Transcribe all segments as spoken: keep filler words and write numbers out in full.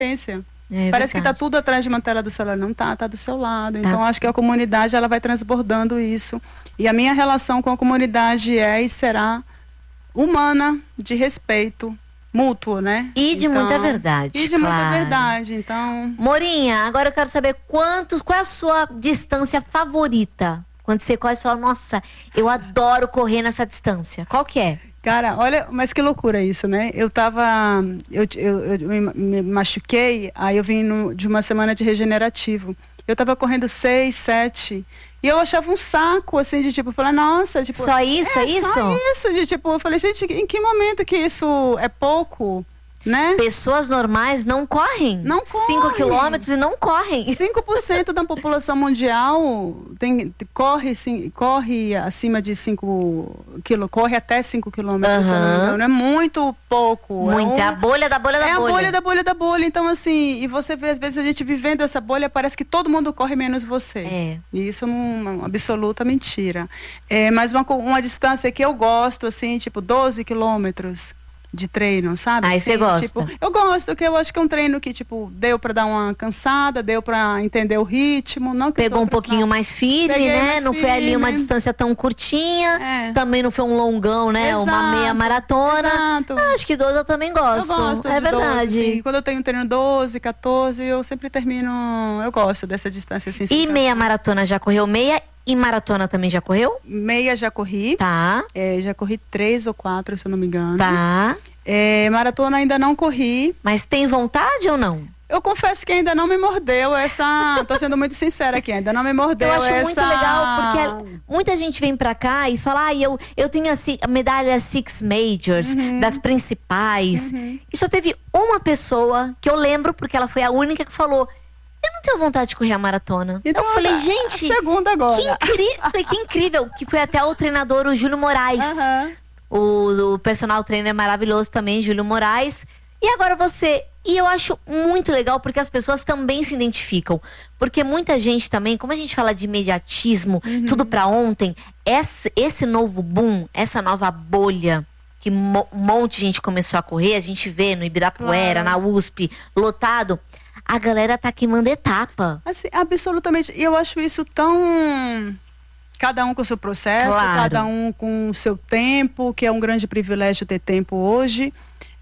experiência. É Parece que verdade. tá tudo atrás de uma tela do celular. Não tá, tá do seu lado. Então, tá. Acho que a comunidade, ela vai transbordando isso. E a minha relação com a comunidade é e será humana, de respeito mútuo, né? E de então, muita verdade, E de claro. muita verdade, então... Morinha, agora eu quero saber quantos, qual é a sua distância favorita? Quando você corre, você fala, nossa, eu adoro correr nessa distância. Qual que é? Cara, olha, mas que loucura isso, né? Eu tava, eu, eu, eu me machuquei, aí eu vim no, de uma semana de regenerativo. Eu tava correndo seis, sete, e eu achava um saco, assim, de tipo, eu falei, nossa, tipo... Só isso, é, é isso? Só isso, de tipo, eu falei, gente, em que momento que isso é pouco, né? Pessoas normais não correm. Não correm. cinco quilômetros e não correm. cinco por cento da população mundial tem, corre, sim, corre acima de cinco quilômetros, corre até cinco quilômetros, Uhum. então não é muito pouco. Muito, é, um, é a bolha da bolha da é bolha. É a bolha da bolha da bolha, então assim, e você vê às vezes a gente vivendo essa bolha, parece que todo mundo corre menos você. É. E isso é uma, uma absoluta mentira. É, mas uma, uma distância que eu gosto, assim, tipo doze quilômetros. De treino, sabe? Aí você gosta? Tipo, eu gosto, porque eu acho que é um treino que, tipo, deu pra dar uma cansada, deu pra entender o ritmo. Não que Pegou um pouquinho mais firme, Peguei né? mais não firme. foi ali uma distância tão curtinha. É. Também não foi um longão, né? Exato, uma meia maratona. Exato. Ah, acho que doze eu também gosto. Eu gosto é de verdade. doze, assim. Quando eu tenho treino doze, quatorze, eu sempre termino... Eu gosto dessa distância, assim. E meia maratona já correu meia? E maratona também já correu? Meia já corri. Tá. É, já corri três ou quatro, se eu não me engano. Tá. É, maratona ainda não corri. Mas tem vontade ou não? Eu confesso que ainda não me mordeu essa... Tô sendo muito sincera aqui, ainda não me mordeu essa... Eu acho muito legal, porque muita gente vem pra cá e fala, ah, eu, eu tenho a, a medalha Six Majors, uhum. das principais. Uhum. E só teve uma pessoa que eu lembro, porque ela foi a única que falou... Eu não tenho vontade de correr a maratona. Então, eu falei, gente... segunda agora. Que, incri... falei, que incrível. Que foi até o treinador, o Júlio Moraes. Uhum. O, o personal trainer maravilhoso também, Júlio Moraes. E agora você... E eu acho muito legal porque as pessoas também se identificam. Porque muita gente também, como a gente fala de imediatismo, uhum. tudo pra ontem, esse, esse novo boom, essa nova bolha que um monte de gente começou a correr, a gente vê no Ibirapuera, claro. na U S P, lotado... A galera tá queimando etapa. Assim, absolutamente. E eu acho isso tão... Cada um com o seu processo, claro. cada um com o seu tempo, que é um grande privilégio ter tempo hoje.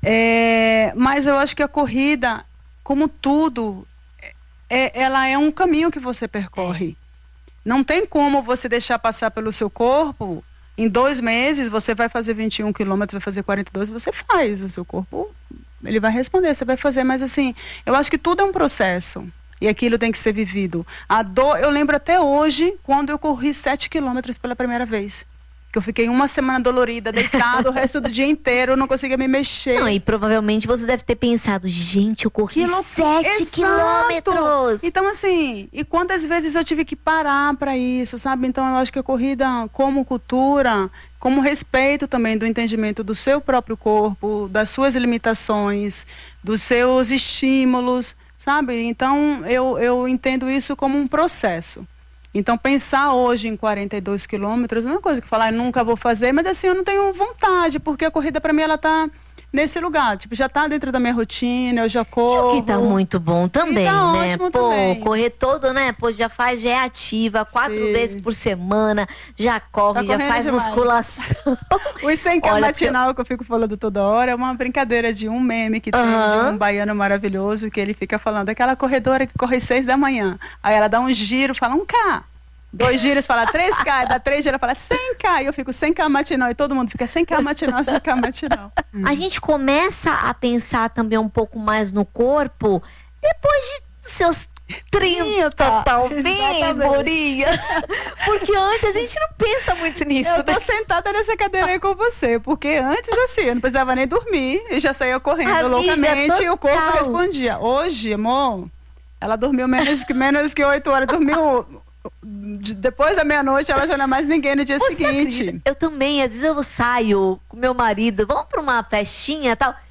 É... Mas eu acho que a corrida, como tudo, é... ela é um caminho que você percorre. Não tem como você deixar passar pelo seu corpo. Em dois meses, você vai fazer vinte e um quilômetros, vai fazer quarenta e dois, você faz. O seu corpo... Ele vai responder, você vai fazer, mas assim, eu acho que tudo é um processo. E aquilo tem que ser vivido. A dor, eu lembro até hoje, quando eu corri sete quilômetros pela primeira vez. Que eu fiquei uma semana dolorida, deitada, o resto do dia inteiro, eu não conseguia me mexer. Não, e provavelmente você deve ter pensado, gente, eu corri sete quilômetros. Então, assim, e quantas vezes eu tive que parar para isso, sabe? Então, eu acho que a corrida, como cultura, como respeito também do entendimento do seu próprio corpo, das suas limitações, dos seus estímulos, sabe? Então, eu, eu entendo isso como um processo. Então, pensar hoje em quarenta e dois quilômetros não é uma coisa que falar, eu nunca vou fazer, mas assim, eu não tenho vontade, porque a corrida para mim, ela tá nesse lugar, tipo, já tá dentro da minha rotina, eu já corro. E o que tá muito bom também, tá né? Ótimo Pô, também. correr todo, né? Pô, já faz, já é ativa, quatro Sim. vezes por semana, já corre, tá já faz demais. musculação. Os cem K matinal que eu fico falando toda hora é uma brincadeira de um meme que tem uhum. de um baiano maravilhoso, que ele fica falando, aquela corredora que corre seis da manhã, aí ela dá um giro, fala um K. Dois giros fala três K, dá três giros fala cem K, e eu fico cem K matinal, e todo mundo fica cem K matinal, cem K matinal. Hum. A gente começa a pensar também um pouco mais no corpo depois de seus trinta, talvez, Morinha. Porque antes a gente não pensa muito nisso. Eu tô né? sentada nessa cadeira aí com você, porque antes assim, eu não precisava nem dormir, eu já saía correndo Amiga, loucamente total. e o corpo respondia. Hoje, amor, ela dormiu menos que menos que oito horas, dormiu... Depois da meia-noite, ela já não é mais ninguém no dia Você seguinte. Acredita? Eu também, às vezes eu saio com meu marido, vamos pra uma festinha e tal.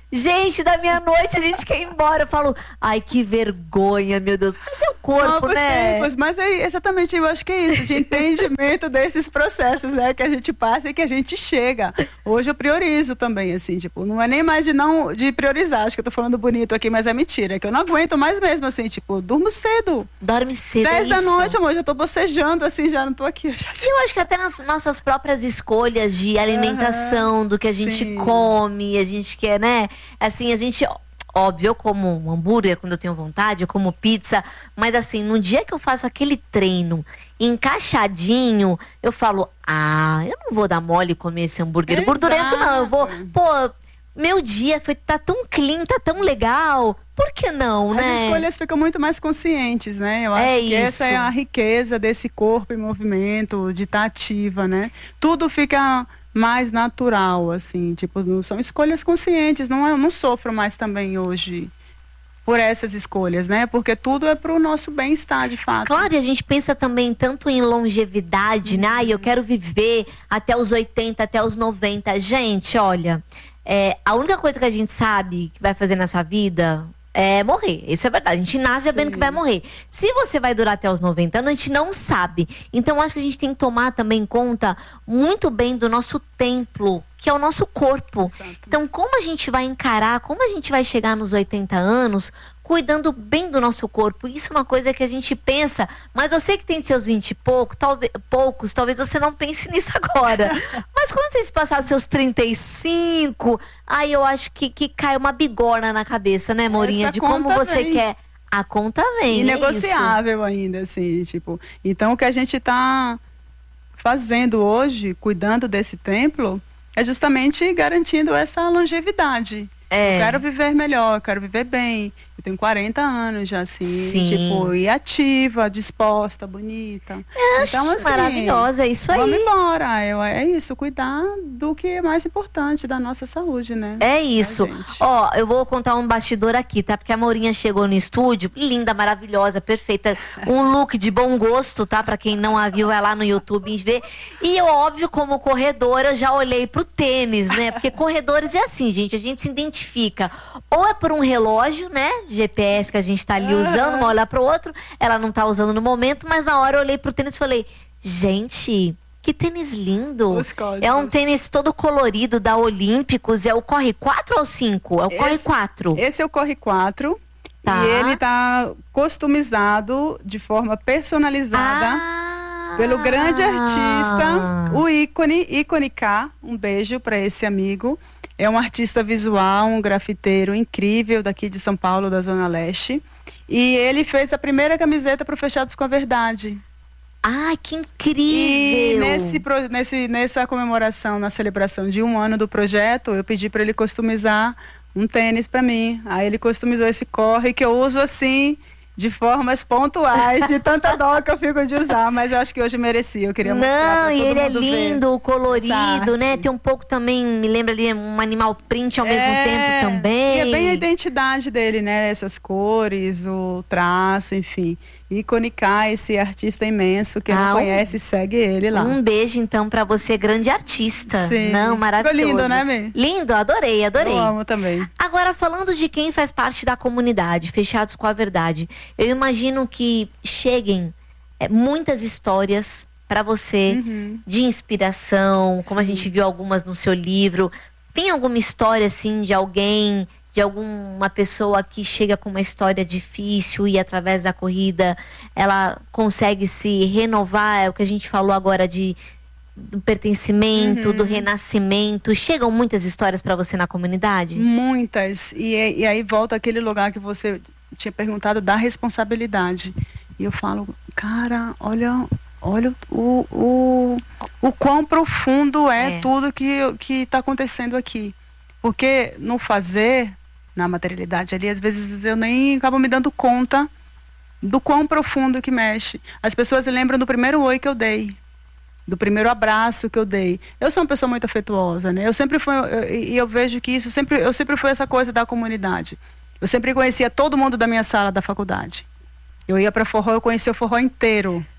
Gente, da meia-noite a gente quer ir embora. Eu falo, ai, que vergonha, meu Deus. Mas é o corpo, Novos né? tempos, mas é exatamente, eu acho que é isso, de entendimento desses processos, né, que a gente passa e que a gente chega. Hoje eu priorizo também, assim, tipo, não é nem mais de não, de priorizar, acho que eu tô falando bonito aqui, mas é mentira, é que eu não aguento mais mesmo, assim, tipo, durmo cedo. Dorme cedo, Dez é da isso. noite, amor, já tô bocejando, assim, já não tô aqui. Já... Eu acho que até nas nossas próprias escolhas de alimentação, do que a gente sim. come, a gente quer, né? Assim, a gente, óbvio, eu como um hambúrguer quando eu tenho vontade, eu como pizza, mas assim, no dia que eu faço aquele treino encaixadinho, eu falo, ah, eu não vou dar mole e comer esse hambúrguer Exato. gordurento, não. Eu vou, pô, meu dia foi, tá tão clean, tá tão legal. Por que não, né? As escolhas ficam muito mais conscientes, né? Eu acho É que isso. essa é a riqueza desse corpo em movimento, de estar ativa, né? Tudo fica mais natural, assim, tipo, não, são escolhas conscientes, não, eu não sofro mais também hoje por essas escolhas, né? Porque tudo é para o nosso bem-estar, de fato. Claro, e a gente pensa também tanto em longevidade, uhum. né? Ai, eu quero viver até os oitenta, até os noventa. Gente, olha, é, a única coisa que a gente sabe que vai fazer nessa vida é morrer. Isso é verdade. A gente nasce sabendo que vai morrer. Se você vai durar até os noventa anos, a gente não sabe. Então, acho que a gente tem que tomar também em conta muito bem do nosso templo, que é o nosso corpo. Exato. Então, como a gente vai encarar, como a gente vai chegar nos oitenta anos, cuidando bem do nosso corpo. Isso é uma coisa que a gente pensa, mas você que tem seus vinte e pouco, talvez, poucos, talvez você não pense nisso agora. Mas quando vocês passarem seus trinta e cinco, aí eu acho que, que cai uma bigorna na cabeça, né, Morinha? Essa de como você vem. quer. A conta vem, inegociável é ainda, assim, tipo. Então, o que a gente está fazendo hoje, cuidando desse templo, é justamente garantindo essa longevidade. É. Eu quero viver melhor, eu quero viver bem. Eu tenho quarenta anos já, assim, Sim. tipo, e ativa, disposta, bonita. É, então, assim, maravilhosa, é isso aí. Vamos embora, eu, é isso, cuidar do que é mais importante, da nossa saúde, né? É isso. Ó, eu vou contar um bastidor aqui, tá? Porque a Maurinha chegou no estúdio, linda, maravilhosa, perfeita, um look de bom gosto, tá? Pra quem não a viu, vai lá no YouTube e vê. E eu, óbvio, como corredora, eu já olhei pro tênis, né? Porque corredores é assim, gente, a gente se identifica. Ou é por um relógio, né? G P S que a gente tá ali usando, uma olhar pro outro, ela não tá usando no momento, mas na hora eu olhei pro tênis e falei, gente, que tênis lindo. É um tênis todo colorido da Olímpicos, é o Corre quatro ou cinco? É o Corre quatro. Esse é o Corre quatro. Tá. E ele tá customizado de forma personalizada ah. pelo grande artista, o ícone, ícone K. Um beijo para esse amigo. É um artista visual, um grafiteiro incrível daqui de São Paulo, da Zona Leste. E ele fez a primeira camiseta para o Fechados com a Verdade. Ai, que incrível! E nesse, nesse, nessa comemoração, na celebração de um ano do projeto, eu pedi para ele customizar um tênis para mim. Aí ele customizou esse Corre, que eu uso assim, de formas pontuais, de tanta dó que eu fico de usar, mas eu acho que hoje merecia, eu queria mostrar pra todo Não, e ele é mundo lindo, ver colorido, né? Tem um pouco também, me lembra ali, um animal print ao mesmo é, tempo também. E é bem a identidade dele, né? Essas cores, o traço, enfim. Ícone K, esse artista imenso, quem ah, não conhece, um, segue ele lá. Um beijo, então, pra você, grande artista. Sim. Não, maravilhoso. Ficou lindo, né, Mê? Lindo, adorei, adorei. Eu amo também. Agora, falando de quem faz parte da comunidade, Fechados com a Verdade, eu imagino que cheguem é, muitas histórias para você uhum. de inspiração, como Sim. a gente viu algumas no seu livro. Tem alguma história, assim, de alguém... de alguma pessoa que chega com uma história difícil e através da corrida ela consegue se renovar, é o que a gente falou agora de do pertencimento, uhum. do renascimento. Chegam muitas histórias para você na comunidade? Muitas. E, e aí volta aquele lugar que você tinha perguntado da responsabilidade. E eu falo, cara, olha, olha o, o, o quão profundo é, é. tudo que que está acontecendo aqui. Porque no fazer, na materialidade ali, às vezes eu nem acabo me dando conta do quão profundo que mexe. As pessoas lembram do primeiro oi que eu dei, do primeiro abraço que eu dei. Eu sou uma pessoa muito afetuosa, né? Eu sempre fui, e eu, eu vejo que isso sempre, eu sempre fui essa coisa da comunidade. Eu sempre conhecia todo mundo da minha sala da faculdade. Eu ia para forró, eu conhecia o forró inteiro.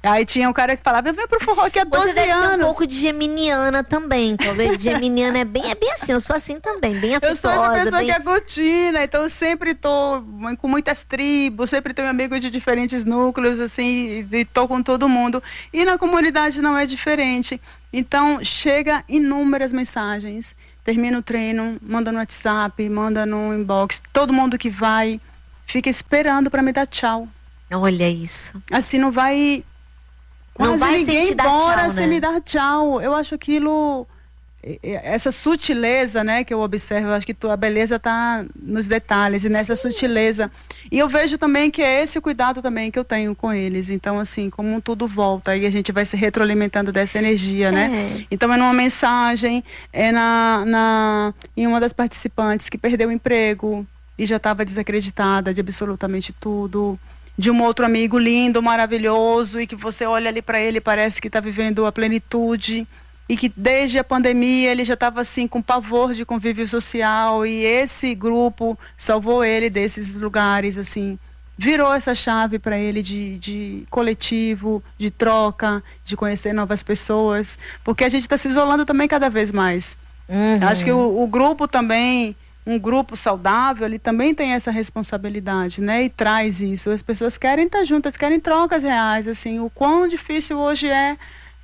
Aí tinha um cara que falava, eu venho pro forró aqui há doze Você deve anos. ser um pouco de geminiana também, talvez. Geminiana é bem, é bem assim, eu sou assim também, bem afetuosa. Eu sou essa pessoa bem... que aglutina, então eu sempre tô com muitas tribos, sempre tenho amigos de diferentes núcleos, assim, e tô com todo mundo. E na comunidade não é diferente. Então, chega inúmeras mensagens, termina o treino, manda no WhatsApp, manda no inbox, todo mundo que vai fica esperando para me dar tchau. Olha isso. Assim, não vai... Não Quase vai ninguém sem te dar embora tchau, sem né? me dar tchau. Eu acho aquilo... Essa sutileza, né, que eu observo, eu acho que tu- a beleza está nos detalhes e nessa Sim. sutileza. E eu vejo também que é esse o cuidado também que eu tenho com eles. Então, assim, como tudo volta, aí a gente vai se retroalimentando dessa energia, né? É. Então, é numa mensagem, é na, na, em uma das participantes que perdeu o emprego e já estava desacreditada de absolutamente tudo. De um outro amigo lindo, maravilhoso, e que você olha ali para ele e parece que está vivendo a plenitude. E que desde a pandemia ele já estava assim com pavor de convívio social, e esse grupo salvou ele desses lugares, assim, virou essa chave para ele de, de coletivo, de troca, de conhecer novas pessoas, porque a gente está se isolando também cada vez mais. Uhum. Acho que o, o grupo também, um grupo saudável, ele também tem essa responsabilidade, né? E traz isso. As pessoas querem estar juntas, querem trocas reais, assim, o quão difícil hoje é,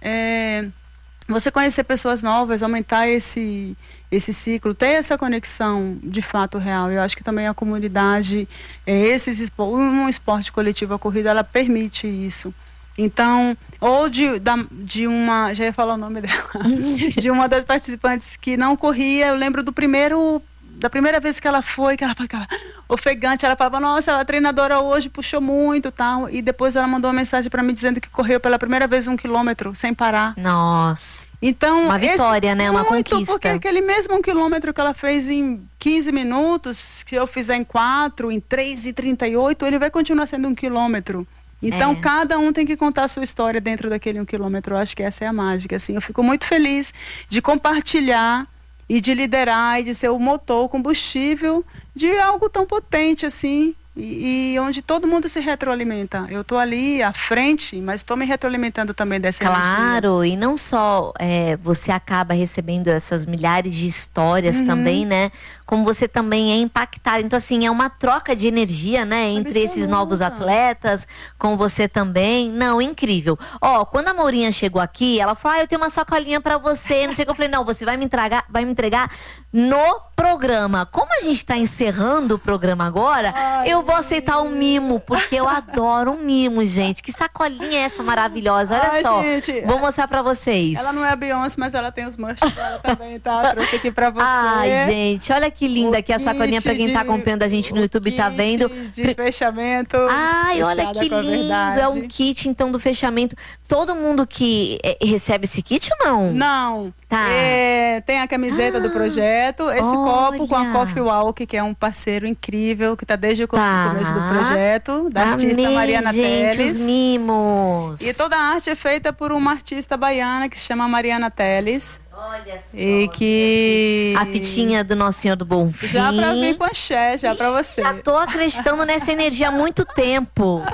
é você conhecer pessoas novas, aumentar esse, esse ciclo, ter essa conexão de fato real. Eu acho que também a comunidade, é, esses espo- um esporte coletivo, a corrida, ela permite isso. Então, ou de, da, de uma, já ia falar o nome dela, de uma das participantes que não corria, eu lembro do primeiro, da primeira vez que ela foi, que ela ficava ofegante, ela falava, nossa, ela, a treinadora hoje puxou muito, tal, e depois ela mandou uma mensagem para mim dizendo que correu pela primeira vez um quilômetro sem parar. Nossa. Então, Uma vitória, esse, né? Uma muito, conquista. Porque aquele mesmo um quilômetro que ela fez em quinze minutos, que eu fizer em quatro, em três e trinta e oito, ele vai continuar sendo um quilômetro. Então, É. cada um tem que contar a sua história dentro daquele um quilômetro. Eu acho que essa é a mágica, assim. Eu fico muito feliz de compartilhar e de liderar e de ser o motor, o combustível de algo tão potente, assim, e, e onde todo mundo se retroalimenta. Eu estou ali à frente, mas estou me retroalimentando também dessa energia. Claro, e não só é, você acaba recebendo essas milhares de histórias Uhum. também, né? Como você também é impactado. Então, assim, é uma troca de energia, né? Entre esses Absoluta. novos atletas, com você também. Não, incrível. Ó, quando a Mourinha chegou aqui, ela falou, ah, eu tenho uma sacolinha pra você, não sei o que. Eu falei, não, você vai me entregar, vai me entregar no programa. Como a gente tá encerrando o programa agora, Ai, eu vou aceitar um mimo, porque eu adoro um mimo, gente. Que sacolinha é essa maravilhosa? Olha Ai, só, gente, vou mostrar pra vocês. ela não é a Beyoncé, mas ela tem os manchas dela também, tá? Trouxe aqui pra você. Ai, gente, olha que linda O aqui a sacolinha pra quem tá kit acompanhando a gente no o YouTube tá kit vendo. de fechamento. Ai, olha fechada que com a lindo. verdade. É um kit, então, do fechamento. Todo mundo que é, recebe esse kit ou não? Não. Tá. É, tem a camiseta do projeto, esse copo com a olha. Coffee Walk, que é um parceiro incrível, que tá desde o co- Tá. começo do projeto, da artista Amei, Mariana gente, Teles. os mimos. E toda a arte é feita por uma artista baiana que se chama Mariana Teles. Olha só. E que... A fitinha do Nosso Senhor do Bom Fim. Já pra vir com axé, já pra você. Já tô acreditando nessa energia há muito tempo.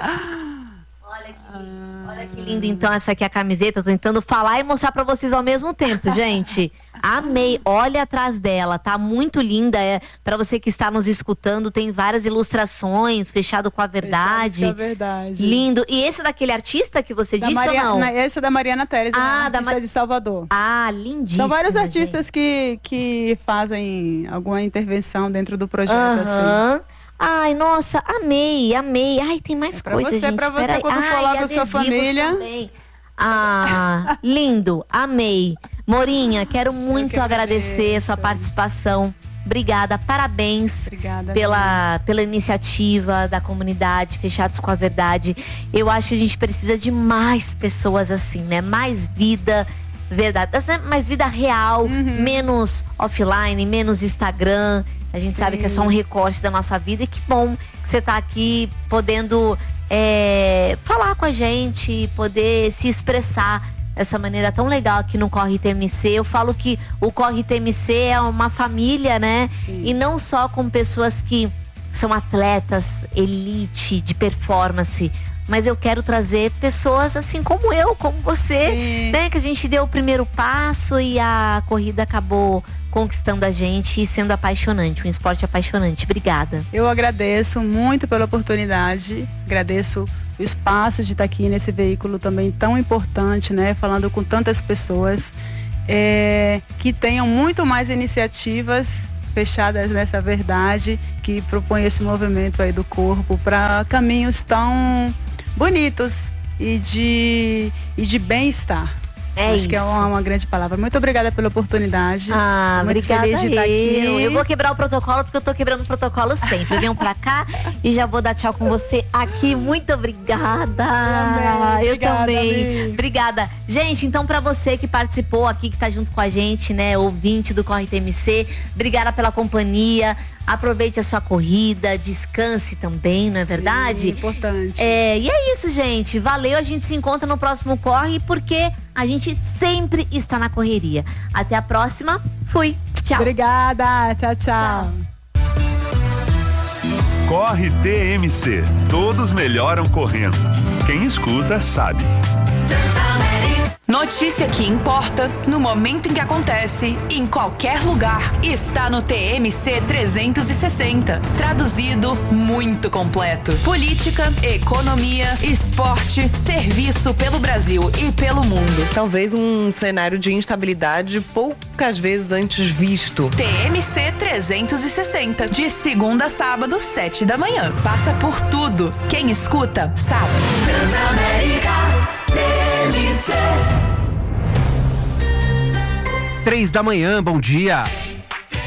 Olha que, olha que linda, então, essa aqui é a camiseta. Tô tentando falar e mostrar pra vocês ao mesmo tempo, gente. Amei. Olha atrás dela, tá muito linda. É, para você que está nos escutando, tem várias ilustrações, fechado com a verdade. Fechados com a verdade. Lindo. E esse daquele artista que você Da disse Maria- ou não? na- Essa é da Mariana Teles, Ah, uma da artista Ma- de Salvador. Ah, lindíssimo. São vários artistas que, que fazem alguma intervenção dentro do projeto, assim. Aham. Ai, nossa, amei, amei. Ai, tem mais É pra coisa, você, gente. pra você, Peraí. quando for Ai, lá com a sua adesivos família. também. Ah, lindo, amei. Morinha, quero muito que agradecer a sua agradeço. participação. Obrigada, parabéns Obrigada. pela, pela iniciativa da comunidade Fechados com a Verdade. Eu acho que a gente precisa de mais pessoas assim, né? Mais vida verdade, mais vida real, Uhum. menos offline, menos Instagram. A gente Sim. sabe que é só um recorte da nossa vida. E que bom que você tá aqui podendo é, falar com a gente, poder se expressar dessa maneira tão legal aqui no Corre T M C. Eu falo que o Corre T M C é uma família, né? Sim. E não só com pessoas que são atletas, elite, de performance, mas eu quero trazer pessoas assim como eu, como você, Sim. né? Que a gente deu o primeiro passo e a corrida acabou conquistando a gente e sendo apaixonante, um esporte apaixonante. Obrigada. Eu agradeço muito pela oportunidade, agradeço o espaço de estar aqui nesse veículo também tão importante, né? Falando com tantas pessoas, é, que tenham muito mais iniciativas fechadas nessa verdade, que propõe esse movimento aí do corpo para caminhos tão bonitos e de, e de bem-estar. É Acho isso. que é uma, uma grande palavra. Muito obrigada pela oportunidade. Ah, muito obrigada feliz de estar aqui. eu. Eu vou quebrar o protocolo porque eu tô quebrando o protocolo sempre. Eu venho pra cá e já vou dar tchau com você aqui. Muito obrigada. Também, eu obrigada, também. amiga. Obrigada. Gente, então pra você que participou aqui, que tá junto com a gente, né, ouvinte do Corre T M C, obrigada pela companhia. Aproveite a sua corrida, descanse também, não é Sim, verdade? importante. É, e é isso, gente. Valeu, a gente se encontra no próximo Corre, porque a gente sempre está na correria. Até a próxima. Fui. Tchau. Obrigada. Tchau, tchau. Tchau. Corre T M C. Todos melhoram correndo. Quem escuta sabe. Notícia que importa, no momento em que acontece, em qualquer lugar, está no T M C trezentos e sessenta. Traduzido, muito completo. Política, economia, esporte, serviço pelo Brasil e pelo mundo. Talvez um cenário de instabilidade poucas vezes antes visto. T M C trezentos e sessenta, de segunda a sábado, sete da manhã. Passa por tudo. Quem escuta, sabe. Transamérica T M C. Três da manhã, bom dia.